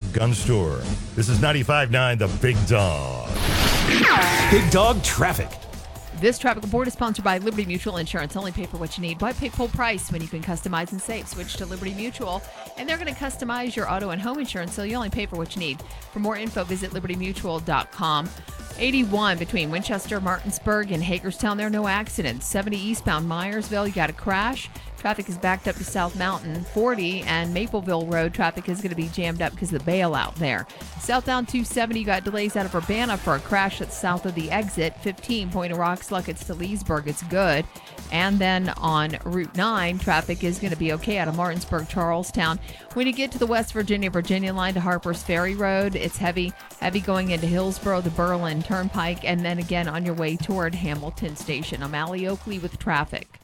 gun store. This is 95.9 The Big Dog. Big Dog Traffic. This traffic report is sponsored by Liberty Mutual Insurance. Only pay for what you need. Why pay full price when you can customize and save? Switch to Liberty Mutual, and they're going to customize your auto and home insurance, so you only pay for what you need. For more info, visit libertymutual.com. 81 between Winchester, Martinsburg, and Hagerstown. There are no accidents. 70 eastbound Myersville, you got a crash. Traffic is backed up to South Mountain. 40 and Mapleville Road, traffic is going to be jammed up because of the bailout there. Southbound 270, you got delays out of Urbana for a crash that's south of the exit. 15, Point of Rocks, Luckett's to Leesburg, it's good. And then on Route 9, traffic is going to be okay out of Martinsburg, Charlestown. When you get to the West Virginia line to Harper's Ferry Road, it's heavy going into Hillsborough, the Berlin Turnpike, and then again on your way toward Hamilton Station. I'm Allie Oakley with traffic.